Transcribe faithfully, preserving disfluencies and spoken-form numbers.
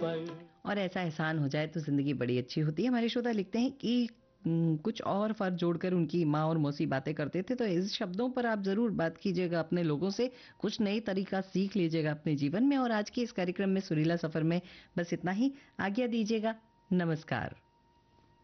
पर। और ऐसा एहसान हो जाए तो जिंदगी बड़ी अच्छी होती है। हमारे श्रोता लिखते हैं कि हम्म, कुछ और फर्ज जोड़कर उनकी माँ और मौसी बातें करते थे, तो इस शब्दों पर आप जरूर बात कीजिएगा अपने लोगों से, कुछ नई तरीका सीख लीजिएगा अपने जीवन में। और आज के इस कार्यक्रम में सुरीला सफर में बस इतना ही। आज्ञा दीजिएगा। नमस्कार।